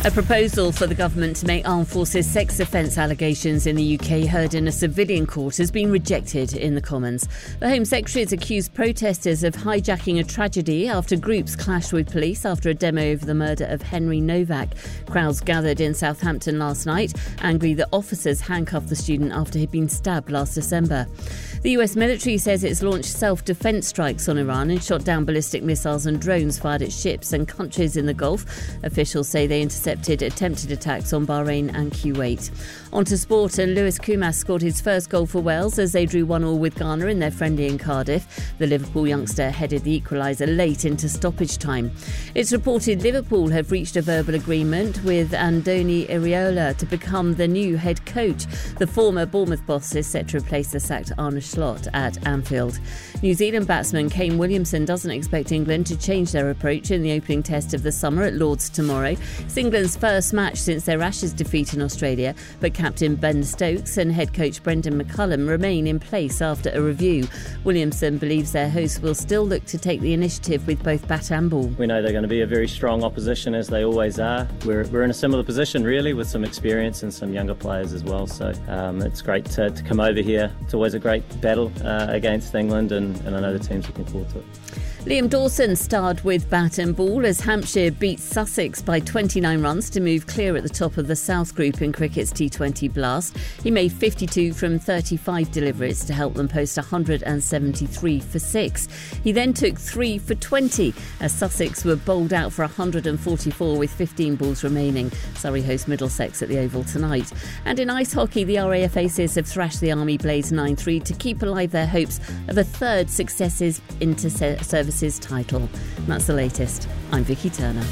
A proposal for the government to make armed forces sex offence allegations in the UK heard in a civilian court has been rejected in the Commons. The Home Secretary has accused protesters of hijacking a tragedy after groups clashed with police after a demo over the murder of Henry Novak. Crowds gathered in Southampton last night, angry that officers handcuffed the student after he'd been stabbed last December. The US military says it's launched self-defence strikes on Iran and shot down ballistic missiles and drones fired at ships and countries in the Gulf. Officials say they intercepted attempted attacks on Bahrain and Kuwait. On to sport, and Lewis Kumas scored his first goal for Wales as they drew 1-1 with Ghana in their friendly in Cardiff. The Liverpool youngster headed the equaliser late into stoppage time. It's reported Liverpool have reached a verbal agreement with Andoni Iraola to become the new head coach. The former Bournemouth boss is set to replace the sacked Arne Slot at Anfield. New Zealand batsman Kane Williamson doesn't expect England to change their approach in the opening test of the summer at Lord's tomorrow. It's England's first match since their Ashes defeat in Australia, but captain Ben Stokes and head coach Brendan McCullum remain in place after a review. Williamson believes their hosts will still look to take the initiative with both bat and ball. We know they're going to be a very strong opposition, as they always are. We're in a similar position really, with some experience and some younger players as well, so it's great to come over here. It's always a great battle against England, and I know the team's looking forward to it. Liam Dawson starred with bat and ball as Hampshire beat Sussex by 29 runs to move clear at the top of the South Group in cricket's T20 Blast. He made 52 from 35 deliveries to help them post 173 for 6. He then took 3 for 20 as Sussex were bowled out for 144 with 15 balls remaining. Surrey host Middlesex at the Oval tonight. And in ice hockey, the RAF Aces have thrashed the Army Blades 9-3 to keep alive their hopes of a third successive inter-services title. And that's the latest. I'm Vicky Turner.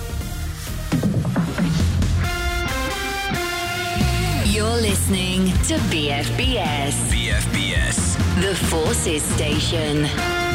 You're listening to BFBS. BFBS. The Forces Station.